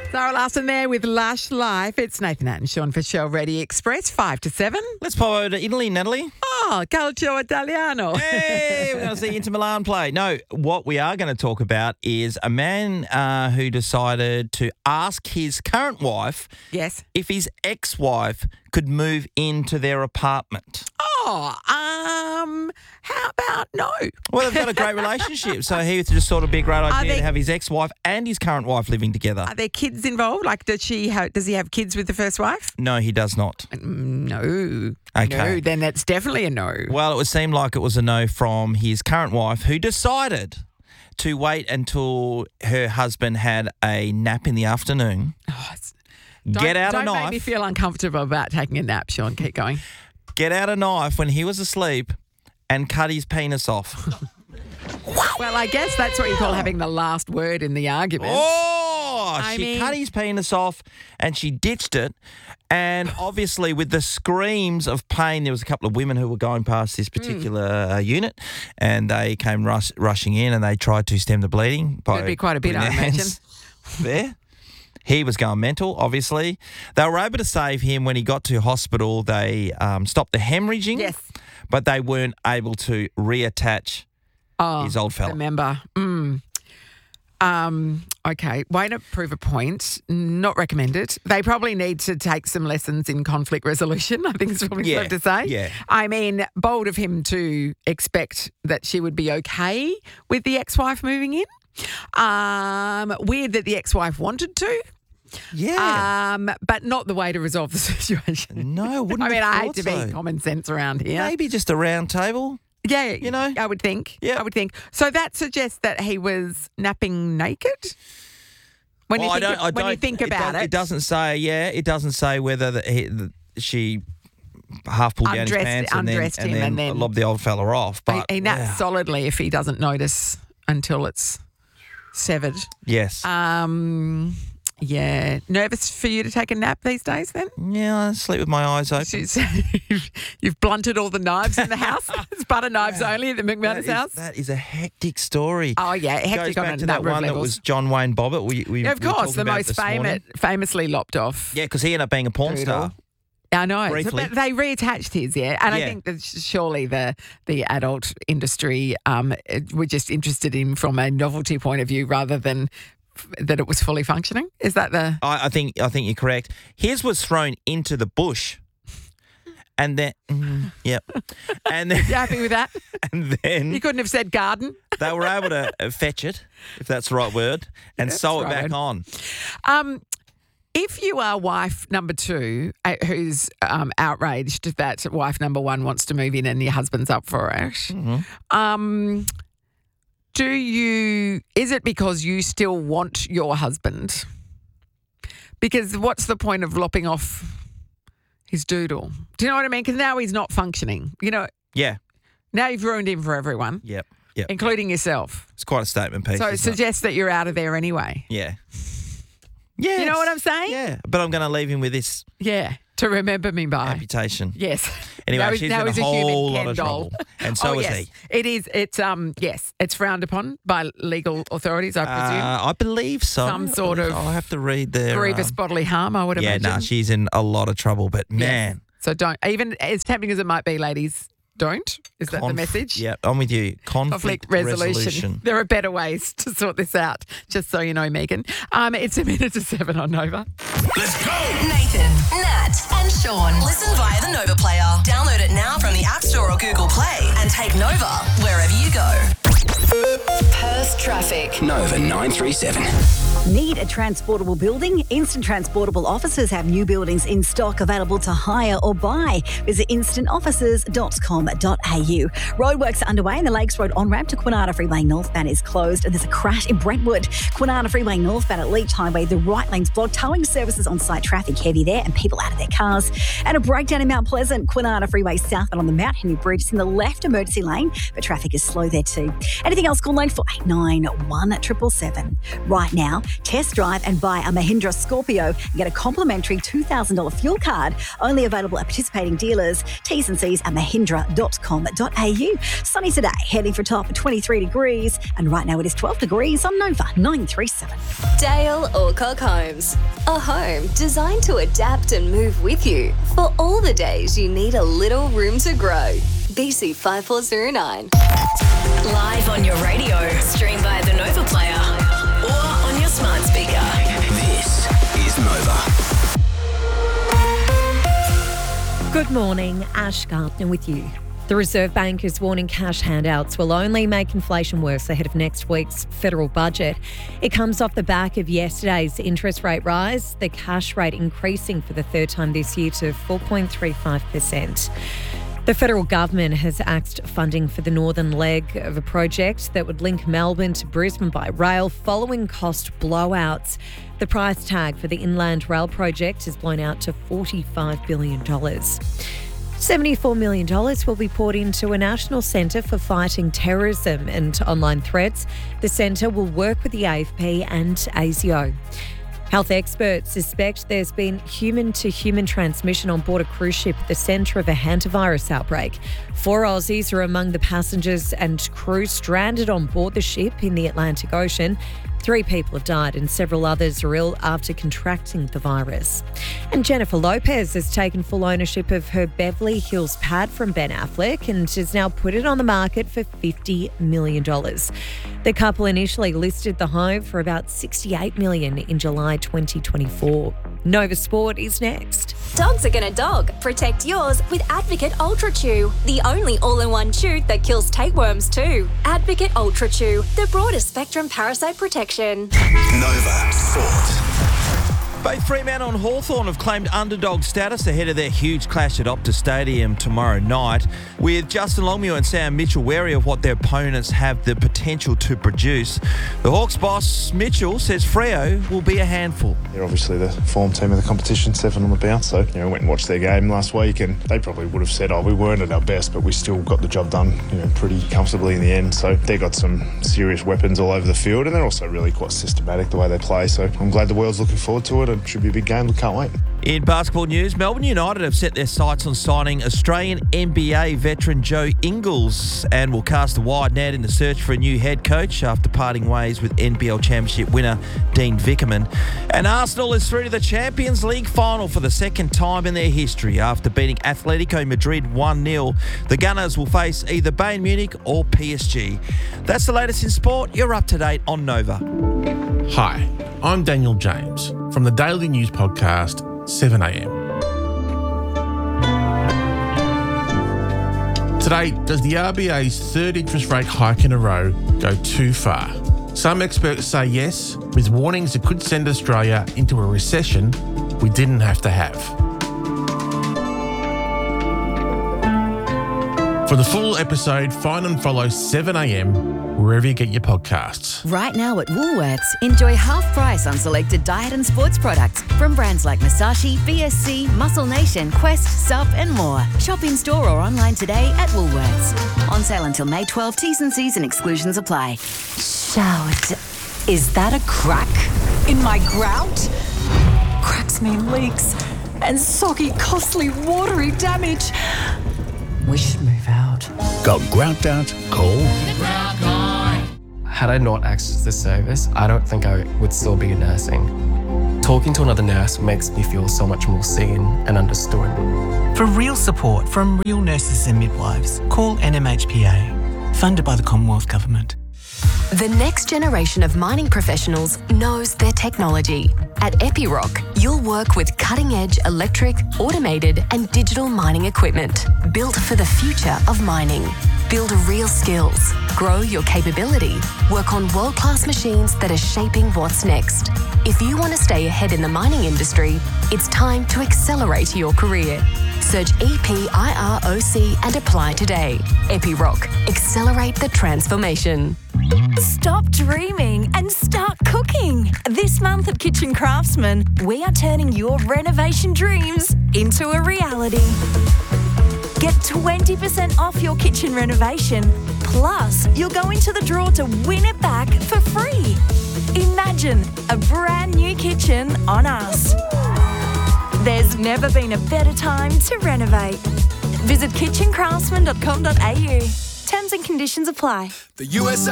Sarah Larson there with Lush Life. It's Nathan Nat and Sean for Shell Ready Express, 5 to 7. Let's pop over to Italy, Natalie. Oh, Calcio Italiano. Hey, we're going to see Inter Milan play. No, what we are going to talk about is a man who decided to ask his current wife Yes. if his ex-wife could move into their apartment. Oh, how about no? Well, they've got a great relationship, so he just thought it'd be a great idea they- to have his ex-wife and his current wife living together. Are there kids involved? Like, does he have kids with the first wife? No, he does not. No. Okay. No, then that's definitely a no. Well, it would seem like it was a no from his current wife, who decided to wait until her husband had a nap in the afternoon. Oh, Get out a Don't make me knife. feel uncomfortable about taking a nap, Sean. Keep going. Get out a knife when he was asleep and cut his penis off. Well, I guess that's what you call having the last word in the argument. Oh, I she mean- cut his penis off and she ditched it. And obviously with the screams of pain, there was a couple of women who were going past this particular unit and they came rushing in and they tried to stem the bleeding. It'd be quite a bit, I putting their imagine. hands there. He was going mental, obviously. They were able to save him when he got to hospital. They stopped the hemorrhaging, Yes. but they weren't able to reattach Oh, his old fella. remember. Okay, way to prove a point. Not recommended. They probably need to take some lessons in conflict resolution, I think is probably Yeah, fair to say. yeah. I mean, bold of him to expect that she would be okay with the ex-wife moving in. Weird that the ex-wife wanted to. Yeah. But not the way to resolve the situation. No, wouldn't I mean, have I hate thought to be so. common sense around here. Maybe just a round table. Yeah, You know? I would think. Yeah. I would think. So that suggests that he was napping naked. When you think about it, it doesn't say. Yeah, it doesn't say whether she half pulled down his pants undressed him and then lobbed the old fella off. But he naps solidly if he doesn't notice until it's severed. yes, Yeah, nervous for you to take a nap these days? Then yeah, I sleep with my eyes open. you've blunted all the knives in the house. It's butter knives only at the McManus house. That is a hectic story. Oh yeah, Goes hectic on back a to that number of one that levels. was John Wayne Bobbitt. We Yeah, of were course, talking the about most this morning. famously lopped off. Yeah, because he ended up being a porn star. I know. Briefly. But they reattached his, yeah. And I Yeah. think that surely the adult industry were just interested in from a novelty point of view rather than that it was fully functioning. Is that the... I think you're correct. His was thrown into the bush, and then yep, and then You happy with that? and then You couldn't have said garden. they were able to fetch it, if that's the right word, and That's sew it right. back on. If you are wife number 2 who's outraged that wife number 1 wants to move in and your husband's up for it, is it because you still want your husband? Because what's the point of lopping off his doodle? Do you know what I mean? Because now he's not functioning. You know, Yeah, now you've ruined him for everyone, yep. including yourself. It's quite a statement piece. So it isn't it? suggests that you're out of there anyway. Yeah. Yes. You know what I'm saying? Yeah, but I'm going to leave him with this Yeah. To remember me by. amputation. Yes. Anyway, Now she's in a he's whole human lot Ken of doll. trouble, and so is yes. he. It is. It's frowned upon by legal authorities, I presume. I believe so. Some sort of I'll have to read their Grievous bodily harm, I would Yeah, imagine. no, she's in a lot of trouble. But Yes. man, So don't, even as tempting as it might be, ladies, don't. Is that the message? Yeah, I'm with you. Conflict resolution. There are better ways to sort this out, just so you know, Megan. It's 7:01 on Nova. Let's go! Nathan, Nat, and Sean. Listen via the Nova Player. Download it now from the App Store or Google Play and take Nova wherever you go. Perth traffic. Nova 937. Need a transportable building? Instant Transportable Offices have new buildings in stock available to hire or buy. Visit instantoffices.com.au. Roadworks are underway and the Lakes Road on-ramp to Kwinana Freeway northbound is closed and there's a crash in Brentwood. Kwinana Freeway northbound at Leach Highway, the right lane's blocked. Towing services on site, traffic heavy there and people out of their cars. And a breakdown in Mount Pleasant, Kwinana Freeway southbound on the Mount Henry Bridge. It's in the left emergency lane, but traffic is slow there too. Anything else, call 9489 1777. Right now, Test drive and buy a Mahindra Scorpio and get a complimentary $2,000 fuel card. Only available at participating dealers. T's and C's at mahindra.com.au. Sunny today, heading for a top of 23 degrees. And right now it is 12 degrees on Nova 937. Dale Alcock Homes. A home designed to adapt and move with you for all the days you need a little room to grow. BC 5409. Live on your radio, stream by the Nova Player, or on your smart speaker. This is Nova. Good morning, Ash Gardner with you. The Reserve Bank is warning cash handouts will only make inflation worse ahead of next week's federal budget. It comes off the back of yesterday's interest rate rise, the cash rate increasing for the third time this year to 4.35%. The federal government has axed funding for the northern leg of a project that would link Melbourne to Brisbane by rail following cost blowouts. The price tag for the Inland Rail project has blown out to $45 billion. $74 million will be poured into a national centre for fighting terrorism and online threats. The centre will work with the AFP and ASIO. Health experts suspect there's been human-to-human transmission on board a cruise ship at the centre of a hantavirus outbreak. 4 Aussies are among the passengers and crew stranded on board the ship in the Atlantic Ocean. 3 people have died and several others are ill after contracting the virus. And Jennifer Lopez has taken full ownership of her Beverly Hills pad from Ben Affleck and has now put it on the market for $50 million. The couple initially listed the home for about $68 million in July 2024. Nova Sport is next. Dogs are gonna dog. Protect yours with Advocate Ultra Chew, the only all-in-one chew that kills tapeworms too. Advocate Ultra Chew, the broadest spectrum parasite protection. Nova Sport. Both Fremantle and Hawthorn have claimed underdog status ahead of their huge clash at Optus Stadium tomorrow night, with Justin Longmuir and Sam Mitchell wary of what their opponents have the potential to produce. The Hawks boss, Mitchell, says Freo will be a handful. They're obviously the form team of the competition, 7 on the bounce, so we went and watched their game last week and they probably would have said, we weren't at our best, but we still got the job done pretty comfortably in the end. So they've got some serious weapons all over the field and they're also really quite systematic the way they play, so I'm glad the world's looking forward to it. It should be a big game. We can't wait. In basketball news, Melbourne United have set their sights on signing Australian NBA veteran Joe Ingles and will cast a wide net in the search for a new head coach after parting ways with NBL Championship winner Dean Vickerman. And Arsenal is through to the Champions League final for the second time in their history after beating Atletico Madrid 1-0. The Gunners will face either Bayern Munich or PSG. That's the latest in sport. You're up to date on Nova. Hi, I'm Daniel James from the Daily News Podcast 7am. Today, does the RBA's third interest rate hike in a row go too far? Some experts say yes, with warnings it could send Australia into a recession we didn't have to have. For the full episode, find and follow 7am wherever you get your podcasts. Right now at Woolworths, enjoy half price on selected diet and sports products from brands like Masashi, BSC, Muscle Nation, Quest, Sup and more. Shop in store or online today at Woolworths. On sale until May 12, T's and C's and exclusions apply. Shout. Is that a crack in my grout? Cracks mean leaks and soggy, costly, watery damage. We should move out. Got grout out? Call Had I not accessed this service, I don't think I would still be nursing. Talking to another nurse makes me feel so much more seen and understood. For real support from real nurses and midwives, call NMHPA, funded by the Commonwealth Government. The next generation of mining professionals knows their technology. At Epiroc, you'll work with cutting-edge electric, automated and digital mining equipment built for the future of mining. Build real skills, grow your capability, work on world-class machines that are shaping what's next. If you want to stay ahead in the mining industry, it's time to accelerate your career. Search EPIROC and apply today. Epiroc, accelerate the transformation. Stop dreaming and start cooking. This month at Kitchen Craftsman, we are turning your renovation dreams into a reality. Get 20% off your kitchen renovation. Plus, you'll go into the draw to win it back for free. Imagine renovation. A brand new kitchen on us. There's never been a better time to renovate. Visit kitchencraftsman.com.au. Terms and conditions apply. The USA